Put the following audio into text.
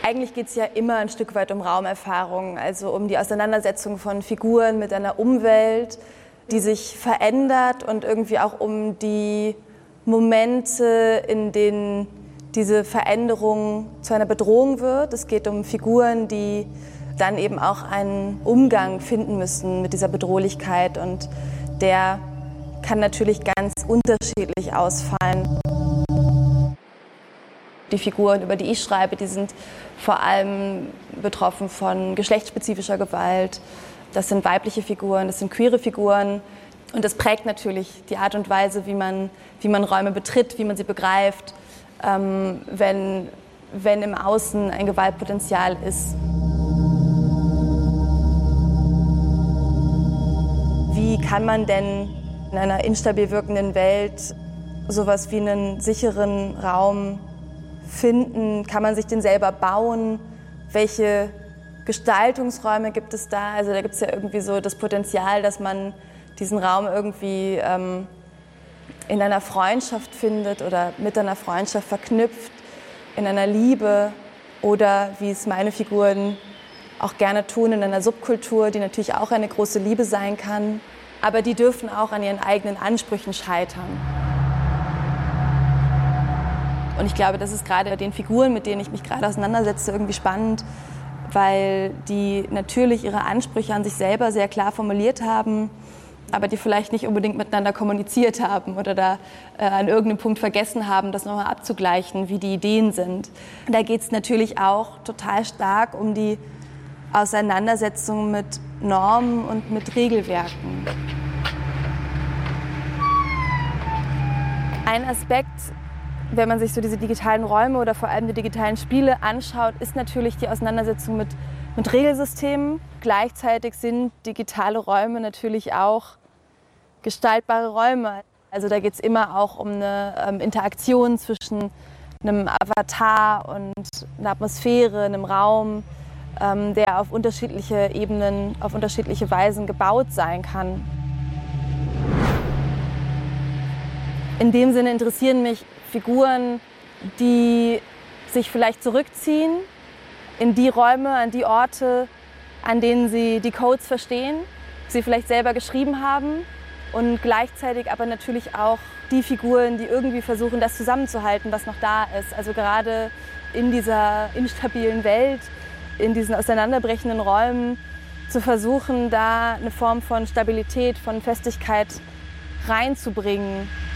Eigentlich geht es ja immer ein Stück weit um Raumerfahrung, also um die Auseinandersetzung von Figuren mit einer Umwelt, die sich verändert und irgendwie auch um die Momente, in denen diese Veränderung zu einer Bedrohung wird. Es geht um Figuren, die dann eben auch einen Umgang finden müssen mit dieser Bedrohlichkeit und der kann natürlich ganz unterschiedlich ausfallen. Die Figuren, über die ich schreibe, die sind vor allem betroffen von geschlechtsspezifischer Gewalt. Das sind weibliche Figuren, das sind queere Figuren. Und das prägt natürlich die Art und Weise, wie man Räume betritt, wie man sie begreift, wenn im Außen ein Gewaltpotenzial ist. Wie kann man denn in einer instabil wirkenden Welt sowas wie einen sicheren Raum finden? Kann man sich den selber bauen? Welche Gestaltungsräume gibt es da? Also da gibt es ja irgendwie so das Potenzial, dass man diesen Raum irgendwie in einer Freundschaft findet oder mit einer Freundschaft verknüpft, in einer Liebe oder, wie es meine Figuren auch gerne tun, in einer Subkultur, die natürlich auch eine große Liebe sein kann. Aber die dürfen auch an ihren eigenen Ansprüchen scheitern. Und ich glaube, das ist gerade bei den Figuren, mit denen ich mich gerade auseinandersetze, irgendwie spannend, weil die natürlich ihre Ansprüche an sich selber sehr klar formuliert haben, aber die vielleicht nicht unbedingt miteinander kommuniziert haben oder da an irgendeinem Punkt vergessen haben, das nochmal abzugleichen, wie die Ideen sind. Da geht es natürlich auch total stark um die Auseinandersetzung mit Normen und mit Regelwerken. Ein Aspekt, wenn man sich so diese digitalen Räume oder vor allem die digitalen Spiele anschaut, ist natürlich die Auseinandersetzung mit Regelsystemen. Gleichzeitig sind digitale Räume natürlich auch gestaltbare Räume. Also da geht es immer auch um eine Interaktion zwischen einem Avatar und einer Atmosphäre, einem Raum, der auf unterschiedliche Ebenen, auf unterschiedliche Weisen gebaut sein kann. In dem Sinne interessieren mich Figuren, die sich vielleicht zurückziehen in die Räume, an die Orte, an denen sie die Codes verstehen, sie vielleicht selber geschrieben haben und gleichzeitig aber natürlich auch die Figuren, die irgendwie versuchen, das zusammenzuhalten, was noch da ist. Also gerade in dieser instabilen Welt, in diesen auseinanderbrechenden Räumen zu versuchen, da eine Form von Stabilität, von Festigkeit reinzubringen.